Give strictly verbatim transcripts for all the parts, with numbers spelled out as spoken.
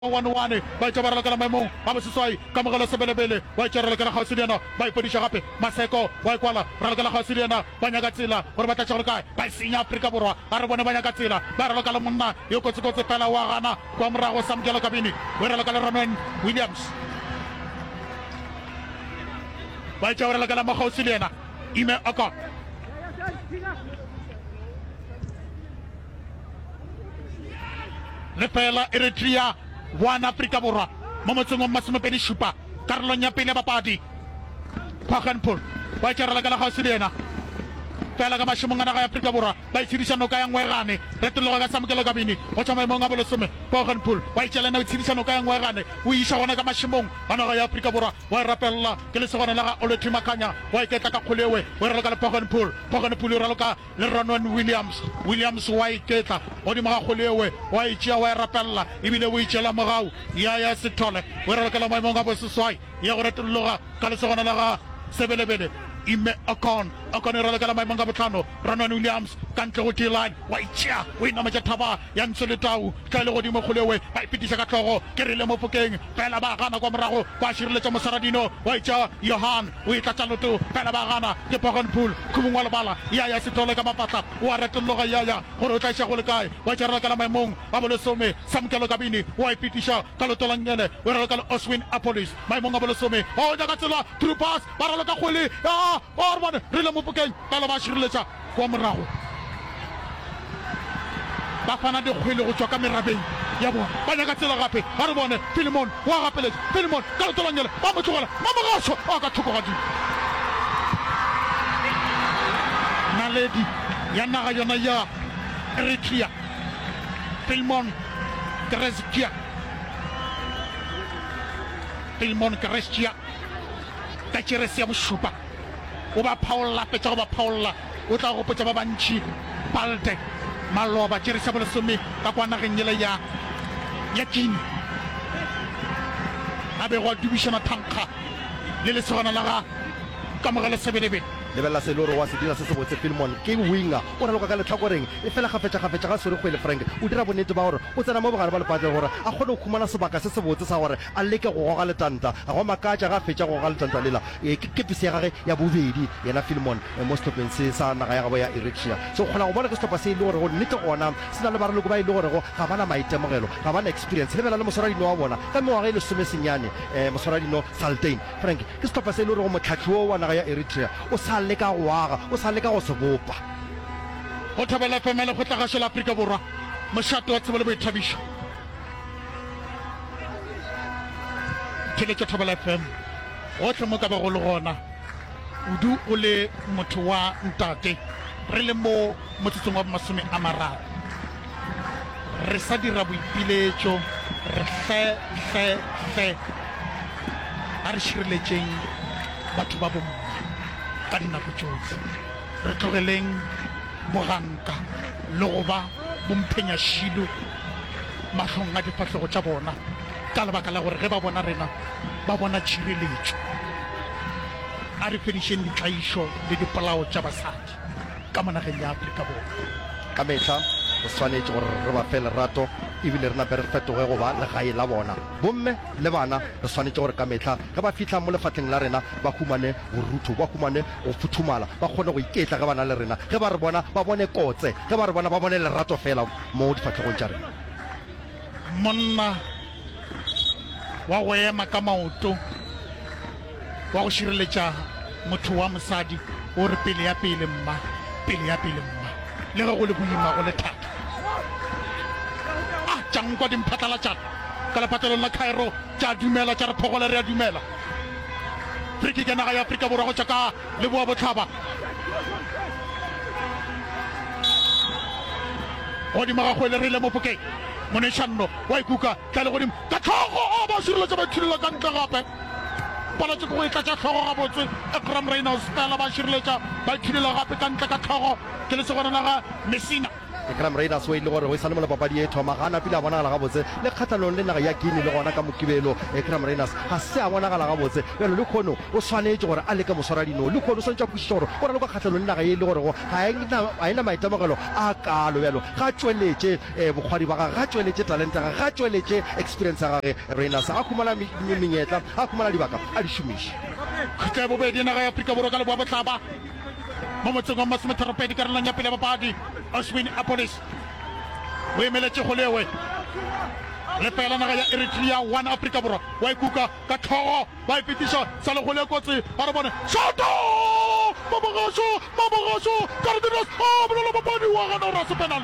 one one ba itse ba re lekala maemong a boseswai ka mogelo sebelebele wa itse re lekala gausi le ena ba ipodiša gape maseko wa ikwala re lekala gausi le ena ba nyaka tsela gore ba tlatša gore kae ba senya Afrika Borwa a re bone ba nyaka tsela ba re lekala monna yo kotsikotsi fela wa gana kwa morago Samkelo Kabini we re lekala Ronan Williams ba itse re lekala magausi le ena Ime Okon lefela Eritrea one Afrika Borwa mo motseng wa masomepedi šupa karolong ya pele bapadi Phagenpoel ba itse re lekala gausi le ena fela ka mašomong a naga ya Afrika Borwa ba itshediša noka ya ngwegane retologa ka Samkelo Kabini go tšwa maemong a bolesome Phagenpoel wa itse lena o itshediša noka ya ngwegane o iša gona ka mašomong a naga ya Afrika Borwa wa e rapelela ke lesegone la ga Oluthi Makhanya wa iketla ka kgolewe wa re lekala Phagenpoel Phagenpoel o raloka le Ronan Williams Williams wa iketla godimo ga kgolewe wa itšea wa e rapelela ebile o itšela mogau ya ya Sithole wa re lekala maemong a boseswai ya go retologa ka lesegone la ga Sebelebele Ime Okon Okon e relekala maemong a botlhano Ronan Williams ka ntle go T-line wa itšea o inamatša thaba ya Ntsholetau ka le godimo kgolewe ba ipetiša ka tlhogo ke rile mo Phokeng fela ba gana kwa morago ba šireletša Mosaradino wa itšea Johan o itlatša loto fela ba gana ke Phagenpoel khubung wa lebala ya ya Sithole ka mapatla o a retologa yaya gore o tla iša go le kae wa itša relekala maemong a bolesome Samkelo Kabini wa ipetiša ka loto la ngene o relekala Oswin Apolis maemong a bolesome o nyaka tsela through pass ba raloka kgwele ya o re bone re le mo Phokeng fela ba šireletša kwa morago ba fana dikgwele go tswa ka merabeng ya bona ba nyaka tsela gape ga re bone Philemon wa gapeletša Philemon ka letolanyele ba mo tlogela mamogaso a ka thoko gadimo naledi ya naga yona ya Eritrea Philemon Kereskia Philemon Kereskia ka tšerese ya bošupa o ba phaolla petša go ba phaolla o tla go potša ba bantši Palte Maloba tšerese bolesome ka kwa nageng yele ya ya Guinea a bego a dubišana thankga le lesogana la ga Kamogelo Sebelebele lebelela se le gore wa se dira se se botse Philemon ke winger o raloka ka letlhakoreng e fela gafetša-gafetša ga sore kgwele Frank o dira bonnete ba gore o tsena mo bogare ba lepatle gore a kgone go khumana sebaka se se botse sa gore a leke go goga letanta a go makatša ga fetša go goga letanta lela ke pise ya gage ya bobedi yena Philemon mo setlhopheng se sa naga ya gabo ya Eritrea so kgona go bona ke setlhopha se e le gore go nnete gona se na le bareloko ba e le gorego ga bana maitemogelo ga bana experience lebela le Mosaradino wa bona ka mengwaga e lesome senyane Mosaradino Saltein Frank ke setlhopha se e le gore go motlhatlhi o wa naga ya Eritrea o sa le ka go aga o sa le ka go se bopa go thabela femele go tlagašo la Afrika Borwa mošato wa tsebele boithabišo theletša Thobela F M gotlhe mo ka ba go le gona udu o le motho wa ntate re le mo motsotsong wa masome a mararo re sa dira boipiletšo re hle hle hle a re šireletšeng batho ba bomma ka dinako tšotse re tlogeleng boganka le go ba bomphenyašilo mahlong a difahlego tša bona ka lebaka la gore ge ba bona rena ba bona tšhireletšo a re fedišeng ditlaišo le dipolao tša basadi ka monageng ya Afrika Borwa ka mehla o swanetše gore re ba fe lerato ebile re nape re fetoge go ba legae la bona bomme le bana re swanetše gore ka mehla ge ba fitlha mo lefatlheng la rena ba humane borutho ba humane go futhumala ba kgone go iketla ge bana le rena ge ba re bona ba bone kotse ge ba re bona ba bone lerato fela mo difatlhegong tša rena monna wa go ema ka maoto wa go šireletša motho wa mosadi o re pele ya pele mma pele ya pele mma le ge go le boima go le thata a tšang kwa dimphatlalatšana ka lephathelong la Cairo tša dumela tša re phogole re a dumela friki ke naga ya Afrika Borwa go tšwa ka leboa botlhaba godimo ga kgwele re ile mo Phokeng monešhanno wa ikuka tla le godimo ka tlhogo o ba šireletša ba ithulela ka ntle gape palatse ke go e tlatša tlhogo gabotse Ekrem Reynolds fela ba šireletša ba ithulela gape ka ntle ka tlhogo ke lesegona la ga Messina Ikram Reynolds o ile gore o isane mo papadi e thoma ga na pila bona ga botse le kgatlanong le naga ya Guinea le gona ka mokibelo Ikram Reynolds ga se a bona ga ga botse belo le khono o swanetse gore a le ka moswara dino le khono o swantse go shoro gore le ka kgatlanong le naga ye le gore go ga ena a ena maitemogelo a kalo belo ga tsweletse bogwadi ba ga tsweletse talent ga ga tsweletse experience ga Reynolds a khumana menyetla a khumana dibaka a di shumishe khutla bobedi naga ya Afrika Borwa ka le bo botlhaba mo motseng wa masemetheropedi ka releng ya pele bapadi Oswin Apolis o emeletse go lewe le fela naga ya Eritrea one Afrika Borwa wa ikuka ka thogo ba ipitisha sa le go le kotsi a re bone shoto mabogaso mabogaso Cardinals a bolela bapadi wa ga no raso penal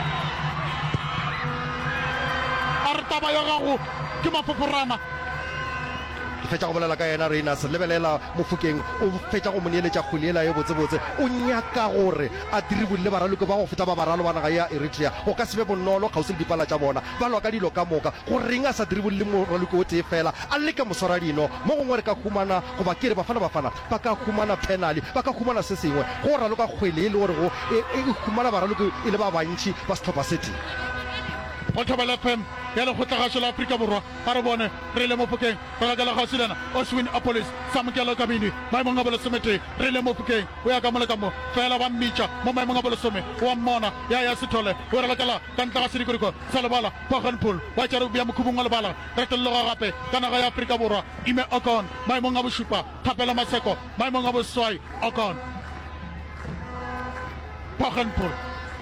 a re taba ya gago ke mafoforama fetša go bolela ka yena Reynolds lebelela Mofokeng o fetša go moneeletša kgwele ya botsebotse o nyaka gore a diribolle baraloke ba go feta ba baralo ba naga ya Eritrea go ka sebe bonolo kgauseng dipala tša bona ba lwa ka dilo ka moka go reng a sa diribolle moraloke o tee fela a leka moswara dino mo gongwe re ka khumana goba kere bafana bafana ba ka khumana penali ba ka khumana se sengwe go raloka kgwele e le gore go e khumana baraloke e le ba bantši ba setlhopha se tee go thobela F M ya le kgotlagatšo la Afrika Borwa ga re bone re le Mofokeng re ka la gausi lena Oswin Apolis Samkelo Kabini maemong a bolesomete re le Mofokeng o ya ka mo le ka mo fela ba mmitša mo maemong a bolesome wa mmona ya ya sethole o re lekala ka ntla ga sedikoriko sa lebala Paganpool wa tša re bea mokhubong wa lebala re tologa gape ka naga ya Afrika Borwa Ime Okon maemong a bošupa Thapelo Maseko maemong a boswai Okon Paganpool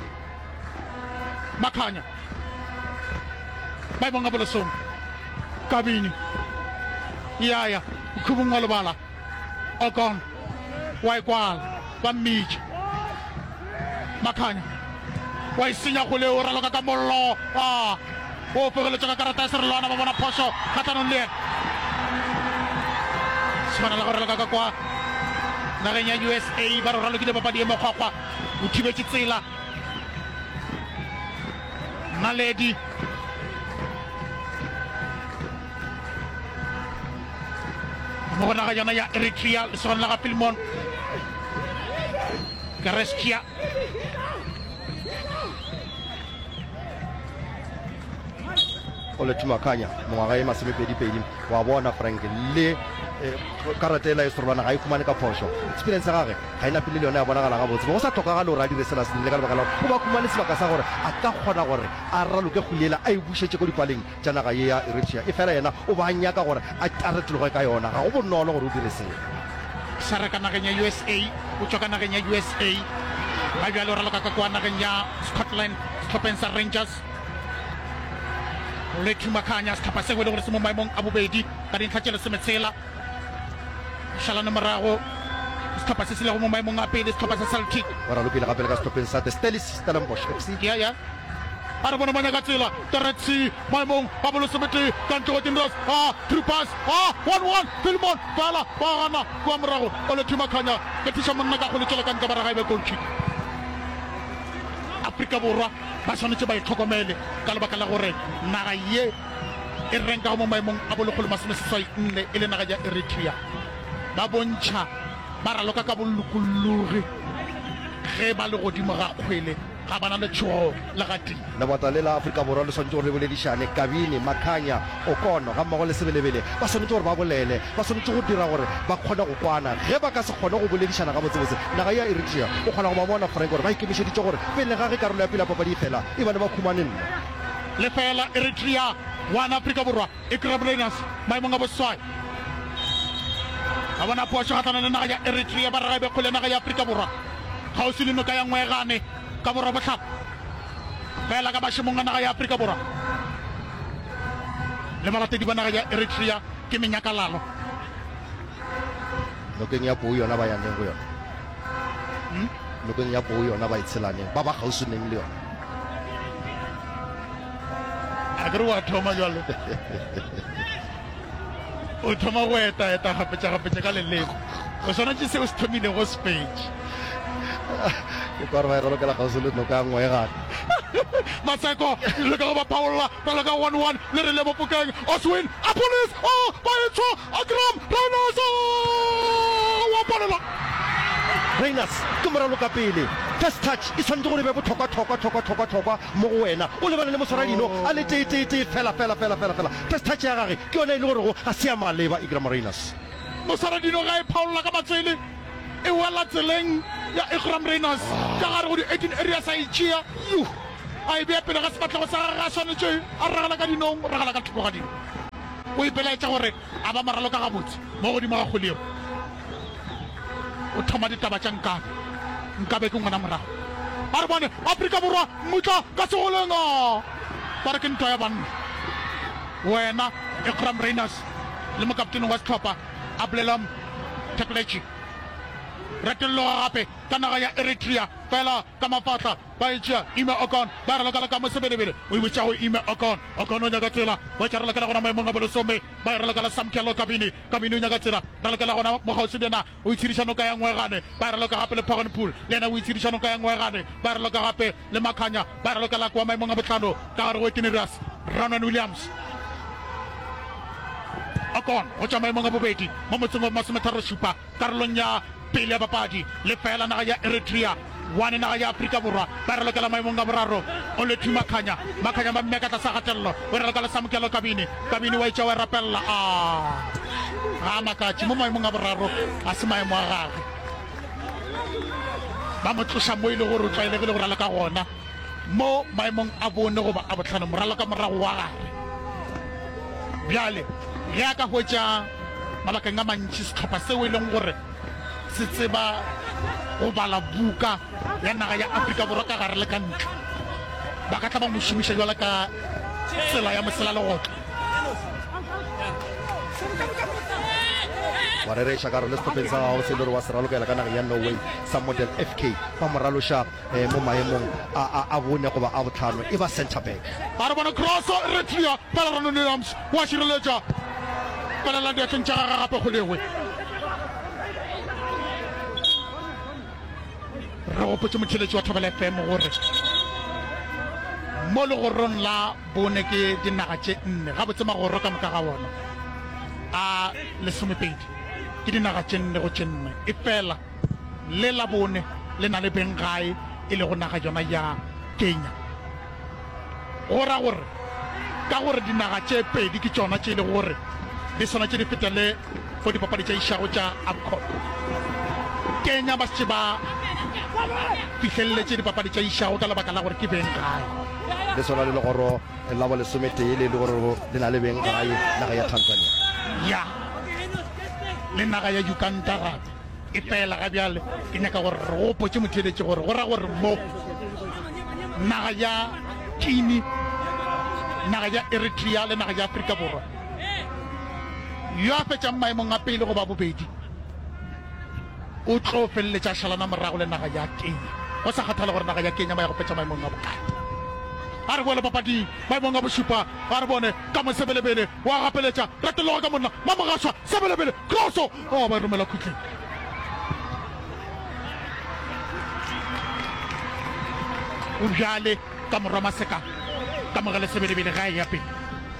Makhanya maemong a bolesome Kabini yaya mokhubong wa lebala Okon wa ikwala ba mmitša Makhanya wa isenya go le o raloka ka mollo a o fegeletša ka karata ya serelwana ba bona phoso kgatlanong le ena sefana la go raloka ka kwa nageng ya U S A ba re ralokile papadi e mokgwakgwa o thibetse tsela Naledi mo go naga yona ya Eritrea le sona la ga Filmon Gareskia o le Makhanya mongwaga e masomepedipedi wa bona Frank le karata ela e sorobana ga e khumane ka phoso experience ya gage ga ena pele le yona ya bonagala ga botse go sa tlhokagale gore a dire sela sentle ka lebaka la gore o ba khumane sebaka sa gore a ka kgona gore a raloke kgolela a e bušetse ko dipaleng tša naga ye ya Eritrea e fela yena o ba nyaka gore a retologe ka yona ga go bonolo gore o dire seo sa re ka nageng ya U S A o tswa ka nageng ya U S A ba bjale o raloka ka kwa nageng ya Scotland setlhopheng sa Rangers le Makhanya setlhopha sengwe le gore se mo maemong a bobedi ka dintlha tše lesometshela šalane morago setlhopha se se lego mo maemong a pele setlhopha sa Celtic o ralokile gape le ka setlhopheng sa the Stelis Stellenbosch F C ya ya a re bona banya ka tsela Teretsi maemong a bolesomete ka ntle go Tindros a through pass a one one Filmon fala ba gana kwa morago o le Makhanya ke thiša monna ka go letšela ka ntle ba re ga e be goal kick Afrika Borwa ba tshwanetse ba itlhokomele ka lebaka la gore naga ye e renka mo maemong a bolekgolo masomeseswai nne e le naga ya Eritrea ba bontšha ba raloka ka bolokologi ge ba le godimo ga kgwele ga bana le tšhogo le gatile lebota le la Afrika Borwa le swantse gore le boledišane Kabini Makhanya Okono ga mmogo le Sebelebele ba swantse gore ba bolele ba swantse go dira gore ba kgone go kwana ge ba ka se kgone go boledišana ga botsebotse naga ya Eritrea o kgona go ba bona Frank gore ba ikemišeditše gore pele ga ge karolo ya pele ya papadi fela e bane ba khumane nna le fela Eritrea one Afrika Borwa Ikram Reynolds maemong a boswai ga bona phošo gatlana le naga ya Eritrea ba re ga e be kgole naga ya Afrika Borwa ga o se le noka ya ngwegane ka borwa botlhapa fela ka mašemong a naga ya Afrika Borwa le balatedi ba naga ya Eritrea ke menyakalalo nokeng ya pou yona ba yaneng go yona nokeng ya pou yona ba itshelaneng ba ba gauseneng le yona a kere wa thoma jalo o thoma go eta-eta gapetša-gapetša ka leleko o swanetse se o se thomile go spage ke kwa re ba e ralokela gausi le noka ya ngwegane Maseko le ka go ba paolla ba le ka one one le re le Mofokeng Oswin Apolis oh ba etšwa Ikram Reynolds wa palela Reynolds ke moraloka pele first touch e tshwanetse gore be botlhokwa tlhokwa tlhokwa tlhokwa tlhokwa mo go wena o lebane le moswaradino a le teetee fela fela fela fela fela first touch ya gage ke yone e le gore go ga se ya maleba Ikram Reynolds moswaradino ga e phaolola ka matswele e wela tseleng ya Ikram Reynolds ka gare go di-eighteen areas a e tšea a e beya pele ga sefatlhego sa gage a tshwanetse a ragala ka dinong ragala ka thoko ga dino o ipelaetša gore a ba maralo ka gabotse mo godimo ga kgoleo o thoma ditaba tša nkabe nkabe ke ngwana morago a re bone Afrika Borwa motla ka segolenga ba re ke ntho ya banna wena Ikram Reynolds le mokaptene wa setlhopha a bolelang technology retello gape ka naga ya Eritrea fela ka mafatla ba etšea Ime Ocon ba re lekala ka mosebelebele o e botša go Ime Ocon Ocon o nyaka tsela ba tša re lekala gona maemong a bolesome ba re lekala Samkelo Kabini Kabini o nyaka tsela re lekala gona mogausi le ena o itshedišano ka ya ngwegane ba re leka gape le Paganpool le ena o itshedišano ka ya ngwegane ba re leka gape le Makhanya ba re lekala kwa maemong a botlhano ka gare go Etinerius Ronan Williams Ocon go tša maemong a bobedi mo motseng wa masometharo šupa karolong ya pele ya bapadi le fela naga ya Eritrea wane naga ya Afrika Borwa ba re lekala maemong a boraro o le thu Makhanya Makhanya ba mmeka tlasa gatelelo o re lekala Samkelo Kabini Kabini wa itša wa rapella a ga makatši mo maemong a boraro a se maemo a gage ba mo tloša mo e le gore o tlwaelegile go raleka gona mo maemong a bone goba a botlhano moralo ka morago wa gare bjale ge a ka hwetša mabakeng a mantši setlhopha seo e leng gore se tseba go bala buka ya naga ya Afrika Borwa ka gare le ka ntle ba ka tla ba mo šomiša jwala ka tsela ya mosela legotlo wa re reša ka re le setlhopheng sa gago se le gore wa se ralokela ka naga ya Norway sa model F K ba mo raloša mo maemong a bone goba a botlhano e ba center back ba re bona cross Eritrea fela Ronan Williams wa šireletša fela la diatleng tša gage gape go lewe re gopotse motheletši wa Thobela F M gore mo legorong la bone ke dinaga tše nne ga botse magoro ka moka ga bona a lesomepedi ke dinaga tše nne go tše nne e fela le la bone le na le beng gae e le go naga yona ya Kenya go ra gore ka gore dinaga tše pedi ke tšona tše e le gore di sona tše di fetele go dipapadi tša išago tša AFCON Kenya ba se ba fihleletse dipapadi tša išago ka lebaka la gore ke beng gae le sona le legoro la bo lesometee le le gore le na le beng gae naga ya Tanzania ya le naga ya Uganda gape e fela ga bjale ke nyaka gore re gopotse motheletše gore go ra gore mo naga ya Guinea naga ya Eritrea le naga ya Afrika Borwa yo a fetšang maemong a pele go ba bobedi o tlo feleletša šalana morago le naga ya Kenya go sa kgathale gore naga ya Kenya ba ya go fetša maemong a bokae a re bone papading maemong a bošupa a re bone ka mosebelebele wa gapeletša retelogo ka monna mamogaswa sebelebele crosso o ba e romela khutleng o bjale ka morwa maseka ka mogele sebelebele gae ya pele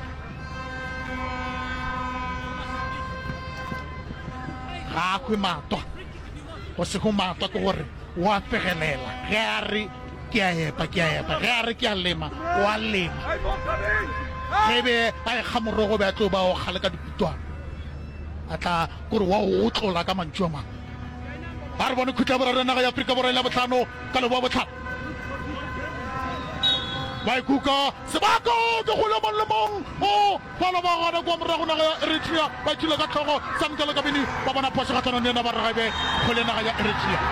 ga kwe matwa go se go matwa ke gore wa fegelela ge a re ke a epa ke a epa ge a re ke a lema wa lema ge be a e ga morogo be a tlo ba o gale ka diputwana a tla kore wa o tlola ka mantšu a mangwe ba re bone khutla boraro naga ya Afrika Borwa la botlhano ka leboa botlhano ba ikuka sebaka ke go le lemong o fala ba gana kwa morago naga ya Eritrea ba tšhile ka tlhogo Samkelo Kabini ba bona phoso ka tshwana le ena ba re gaebe go le naga ya Eritrea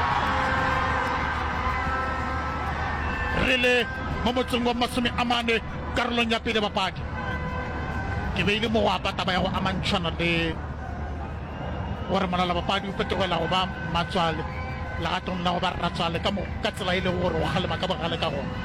re le mo motseng wa masome a mane karolong ya pele bapadi ke beile mo go apa taba ya go amantšhwana le gore monala bapadi o fetogela go ba matswale legatong la go ba ratswale ka tsela e le gore go galema ka bogale ka gona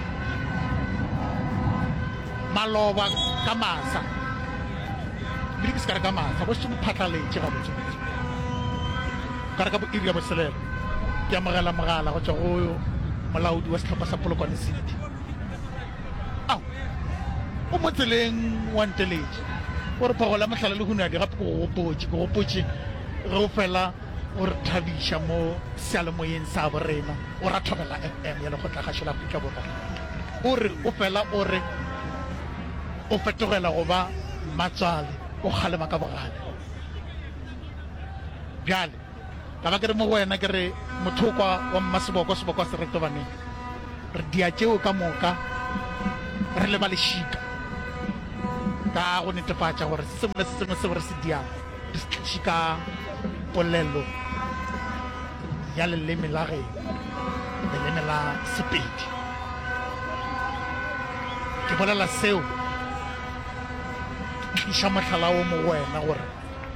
maloba ka masa le ke se ka re ka masa go se mo phatlaletše ga botse ka re ka bo iri ya boselelo ke amogela mogala go tswa go molaodi wa setlhopha sa Polokwane City ao o mo tseleng wa nteletše gore phago la motlhala le hunadi gape ke go gopotse ke gopotse ge o fela o re thabisha mo sealemoyeng sa borena o ra thobela F M ya lekgotla la Afrika Borwa o re o fela o re o fetogela go ba matswale o kgalema ka bogale bjale ka ba ke re mo go wena ke re mothokwa wa mmaseboko seboko se re tobaneng re dia tšeo ka moka re le ba lešika ka go netefatša gore se sengwe le se sengwe seo re se diang re se tliši ka polelo ya leleme la ge leleme la Sepedi ke bolela seo tliša mohlala o mo wena gore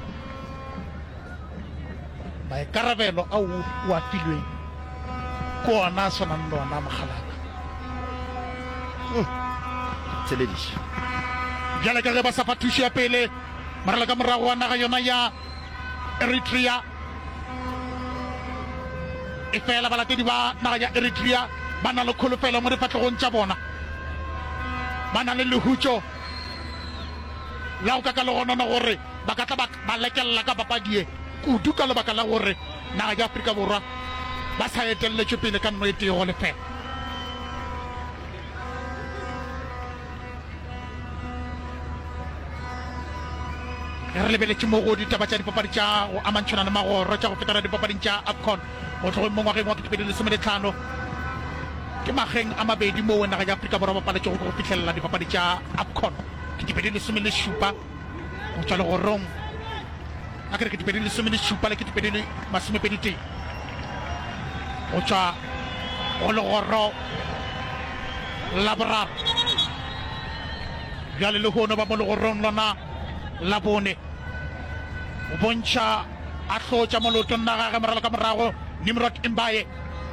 maikarabelo a o a filweng ke ona a tshwanang le ona mogalaka thelediša bjale ka ge ba sa fa thuso ya pele marala ka morago wa naga yona ya Eritrea e fela balatedi ba naga ya Eritrea ba na le kholofelo mo difatlhegong tša bona ba na le lehutso la go ka ka le gonona gore ba ka tla ba lekelela ka papadie kudu ka lebaka la gore naga ya Afrika Borwa ba sa eteleletswe pele ka nnete go lefela re lebeletse mo go ditaba tša dipapadi tša go amantšhana le magoro tša go fetela dipapading tša AFCON go tlogeng mo ngwageng wa ketepedi lesome le tlhano ke mageng a mabedi mo naga ya Afrika Borwa ba paletše go fitlhelela dipapadi tša AFCON ketepedi lesome le šupa go tšwa legorong a kere ketepedi lesome le šupa le ketepedi le masomepedi teng go tšwa go legoro la boraro bjale le gono ba mo legorong lona la bone o bontšha a tlotša molotong na gage moralo ka morago Nimrod Imbaye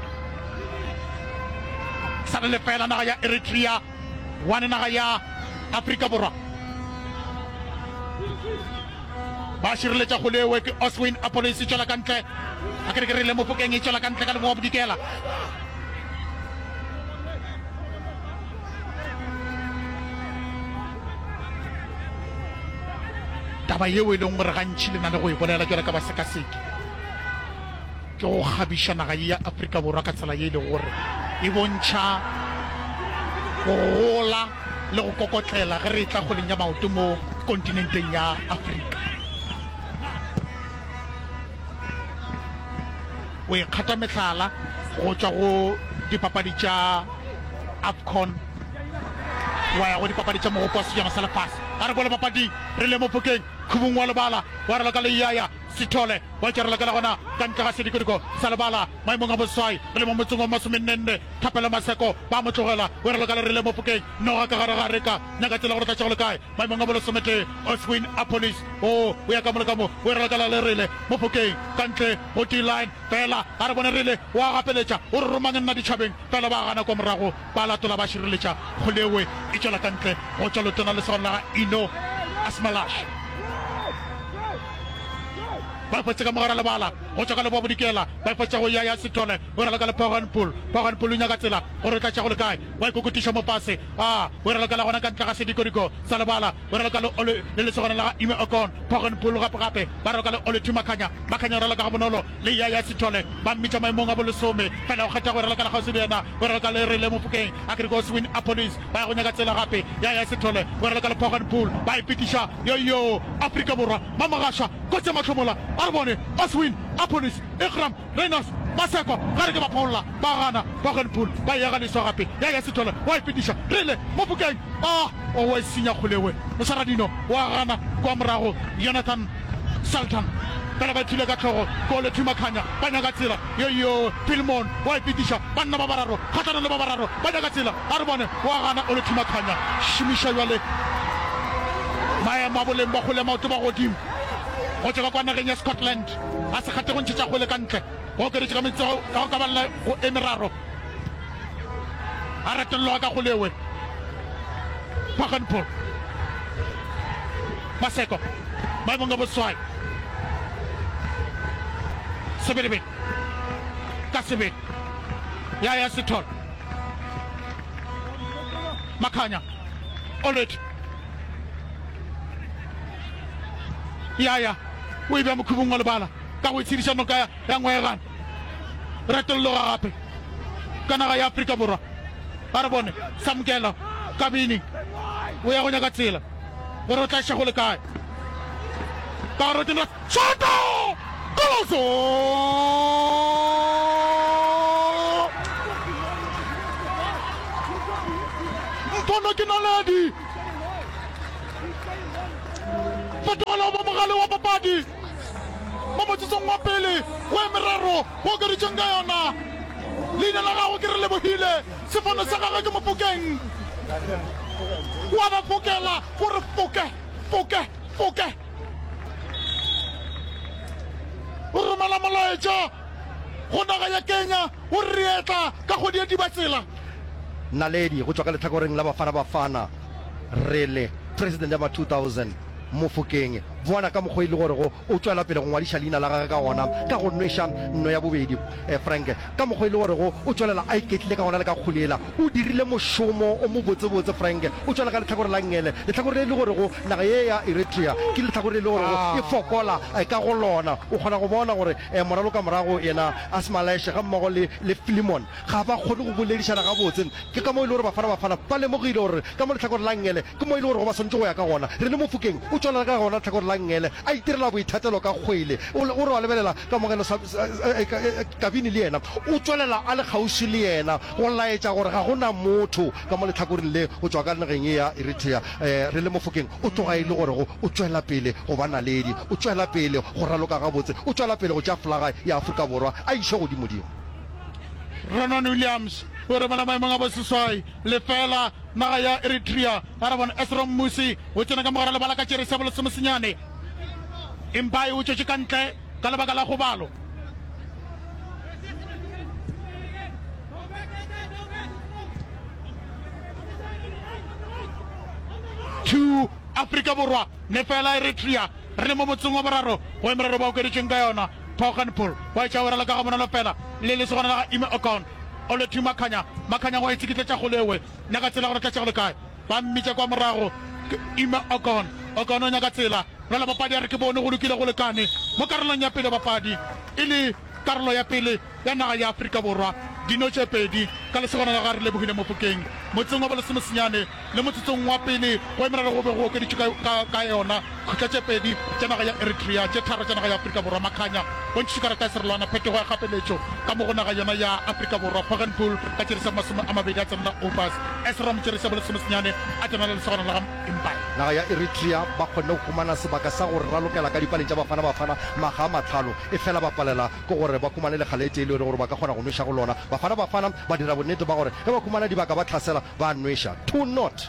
sa le lefela naga ya Eritrea wane naga ya Afrika Borwa ba šireletša go lewe ke Oswin Apolis e tšwela ka ntle a kere ke rile mo Phokeng e tšwela ka ntle ka lemo wa bodikela taba yeo e leng gore gantši le na le go e bolela jala ka ba sekaseke ke go kgabiša naga ya Afrika Borwa ka tsela ye e leng gore e bontšha go gola le go kokotlela ge re e tla goleng ya maoto mo kontinenteng ya Afrika o e kgata metlhala go tšwa go dipapadi tša AFCON wa ya go dipapadi tša mogopo wa sejana sa lefase a re bole papadi re le mo Phokeng khubung wa lebala wa re la ka le yaya Sithole wa tšere la ka la gona ka ntle ga sedikodiko sa lebala maemong a boswai re le mo motseng wa masomennenne thapela maseko ba mo tlogela wa re la ka le re le mo Phokeng noga ka gare ga reka nyaka tsela gore tlatša go le kae maemong a bolesomete Oswin Apolis o o ya ka mo le ka mo wa re la ka la le rile mo Phokeng ka ntle go D-line fela a re bone rile wa gapeletša o re romang nna ditšhabeng fela ba gana kwa morago ba latola ba šireletša go lewe e tšwela ka ntle go tšwa lotona le segona la Ino Asmalash ba fetsa ka mogara lebala go tšwa ka lebo bodikela ba fetsa go yaya Sithole o rela ka le Poganpool Poganpool o nyaka tsela gore tlatša go le kae wa ikokotiša mo pase a o rela ka la gona ka ntle ga sedikodiko sa lebala o rela ka le lesogana la ga Ime Okon Poganpool gape-gape ba rela ka le Oletu Makhanya Makhanya o rela ka ga bonolo le yaya Sithole ba mmitša maemong a bolesome fela o kgetha go rela ka la gausi le yena o rela ka le rile mo Phokeng a kere ko Oswin Apolis ba ya go nyaka tsela gape yaya Sithole o rela ka le Poganpool ba ipetiša yoyo Afrika Borwa mamagasha kotse matlhomola a re bone Oswin Apolis Ikram Reynolds Maseko gare ke ba paolla ba gana Poganpool ba ya ganiswa gape yaya Sithole wa ipetiša rile mo Phokeng a o wa senya kgolewe mosaradino wa gana kwa morago Jonathan Sultan fela ba thile ka tlhogo ko Oletu Makhanya ba nyaka tsela yoyo Filmon wa ipetiša banna ba bararo kgatlana le ba bararo ba nyaka tsela a re bone wa gana Oletu Makhanya šomiša jwale maemo a boleng ba kgole maoto ba godimo go tšwa ka kwa nageng ya Scotland a se kgate go ntšhetša kgole ka ntle go keretše ka metsego ka go kabalela go emeraro a retelelwa ka golewe Poganpool Maseko maemong a boswai sebedibedi ka sebedi yaya Sithole Makhanya Oletu yaya o e bea mokhubung wa lebala ka go itshediša noka ya ngwegane re tolologa gape ka naga ya Afrika Borwa a re bone Samkela Kabini o ya go nyaka tsela gore o tla iša go le kae ka gore tena shoto Goloso Mpono ke naledi fetola mo mogale wa papadi mo motsong wa pele wa meraro go ke re tsenga yona leina la gago ke re lebohile sefono sa gagwe ke mopokeng wa ba fokela gore foke foke foke o romela molaetša go naga ya Kenya o rietla ka go di ba tsela Naledi go tswa ka letlhakoreng la Bafana Bafana rele president ya ma two thousand Mofokeng bona ka mogwe ile gore go o tswela pele go ngwadisha leina la gagwe ka gona ka go nwesha nno ya bobedi eh, Frank ka mogwe ile gore go o tswelela a iketlile ka gona le ka khulela o dirile moshomo o mo botse botse Frank o tswela ka letlhakore la ngele letlhakore le le gore go naga ye ya Eritrea ke letlhakore le gore go e fokola e ka go lona o kgona go bona gore eh, moralo ka morago yena Asmalaisha ga mmogo le le Filimon ga ba kgone go boledishana ga botse ke ka mo ile gore Bafana Bafana ba le mogile gore ka mo letlhakore la ngele ke mo ile gore go ba sontse go ya ka gona re le Mofokeng o tswela ka gona letlhakore la ngele a itirela boithatelo ka kgwele o re wa lebelela ka mogelo Kabini le yena o tswelela a le gausi le yena go laetša gore ga gona motho ka mo letlhakoreng le go tswa ka nageng ya Eritrea re le Mofokeng o tloga ile gore go o tswela pele go ba Naledi o tswela pele go raloka ga botse o tswela pele go tša flaga ya Afrika Borwa a iše godimo-dimo Ronan Williams o re bana maemong a boseswai lefela naga ya Eritrea a re bona Esrom Musi o tsena ka mogara le bala ka tšere sa bolosemosenyane empa o tšwetše ka ntle ka lebaka la gobalo two Afrika Borwa nefela Eritrea re le mo motsong wa boraro go emeraro ba o keditšeng ka yona Poganpool wa etša wera le ka ga bona lefela le le segona la Ime Okon o le thuma Makanya Makanya go itsekitletša go lewe nyaka tsela gore tlatša go le kae ba mmitša kwa morago Ime Okon Okon o nyaka tsela rela bapadi a re ke bone go lokile go lekane mo karolong ya pele bapadi e le karolo ya pele ya naga ya Afrika Borwa dino tše pedi ka lesegona la gare le bogile Mofokeng motseng wa bolosemosenyane le motsotsong wa pele go emerara go be go okeditše ka yona kgotla tše pedi tša naga ya Eritrea tše tharo tša naga ya Afrika Borwa Makanya bontšitše karata ya serolwana phetogo ya kgapeletšo ka mo go naga yona ya Afrika Borwa Poganpool ka tšerisa masome a mabedi a tsenela Opus Esrom tšerisa bolosemosenyane a tsena le lesegona la ga Empire naga ya Eritrea ba kgonne go khumana sebaka sa gore ralokela ka dipaleng tša Bafana Bafana maga a matlhano e fela ba palela go gore ba khumane le kgalete e le gore ba ka kgona go nwesha go lona Bafana Bafana ba dira bonnete ba gore ge ba khumana dibaka ba tlhasela ba nwesha two not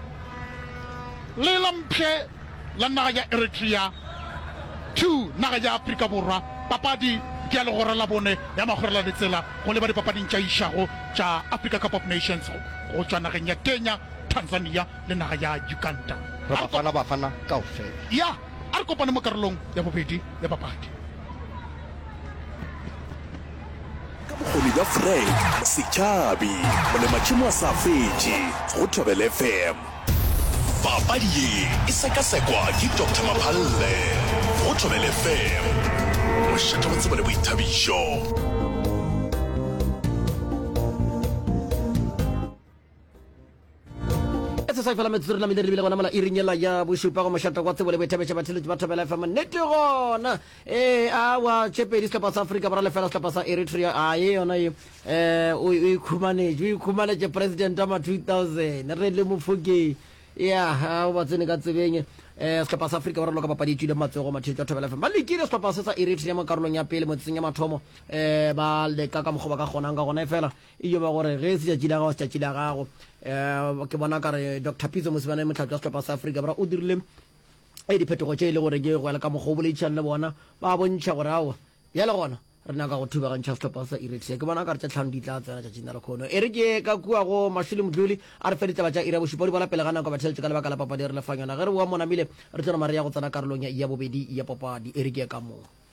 le lamphe la naga ya Eritrea two naga ya Afrika Borwa papadi ke a le gore la bone ya magorela le tsela go le ba dipapading tša išago tša Africa Cup of Nations go tswa nageng ya Kenya Tanzania le naga ya Uganda re Bafana Bafana kaofela ya a re kopane mo karolong ya bobedi ya papadi bokgoni bja Frank Mositšhabi molematšhimo a sa fetše go Thobela F M papadi ye e sekasekwa ke Doctor Maphalle go Thobela F M mošate botsebo le boithabišo sa fela metsuri la mediri le gona mala irinyela ya bošupa go mošata kwa tsebo le boithabetša batheletši ba Thobela F M nnete gona eh awa tšepedi sehlapa sa Afrika Borwa le fela sehlapa sa Eritrea a ye yona ye eh o ikhumanetše o ikhumanetše president ama two thousand re le Mofokeng ya o ba tsene ka tsebeng eh sehlapa sa Afrika Borwa ka papadi tšile matsego matheletši a Thobela F M ba lekile sehlapa se sa Eritrea mo karolong ya pele motseng ya mathomo eh ba leka ka mokgwa ba ka kgonang ka gona e fela e yo ba gore ge se tšatši la gago se tšatši la gago eh ke bona ka re Doctor Pitso Mosibane motlhatlo wa sehlapa sa Afrika Borwa o dirile e diphetogo tše e le gore ke go ya ka mokgwa o boleditšana le bona ba bontšha gore aowa ya le gona re naka go thubagantšha sehlapa sa Eritrea ke bona ka re tša tlhano di tla tsena tšatšing na le kgono e re ke ka kua go Mashilo Mdluli a re fe ditaba tša ira bošupa di bona pele ga nako batheletše ka lebaka la papadi re lefang yona ge re boa monamile re tsena mare ya go tsena karolong ya bobedi ya papadi e re ke ka moo